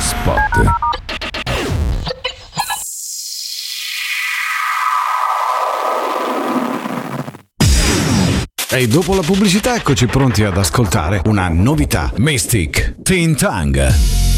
Spot. E dopo la pubblicità eccoci pronti ad ascoltare una novità. Mystic, Tin Tongue.